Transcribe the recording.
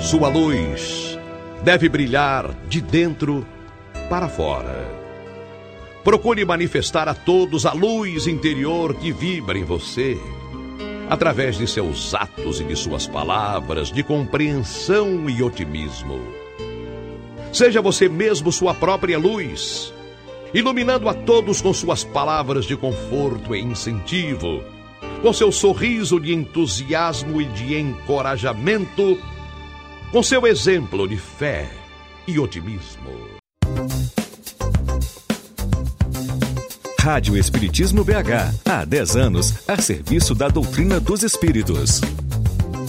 Sua luz deve brilhar de dentro para fora. Procure manifestar a todos a luz interior que vibra em você, através de seus atos e de suas palavras de compreensão e otimismo. Seja você mesmo sua própria luz, iluminando a todos com suas palavras de conforto e incentivo, com seu sorriso de entusiasmo e de encorajamento, com seu exemplo de fé e otimismo. Rádio Espiritismo BH, há 10 anos, a serviço da doutrina dos espíritos.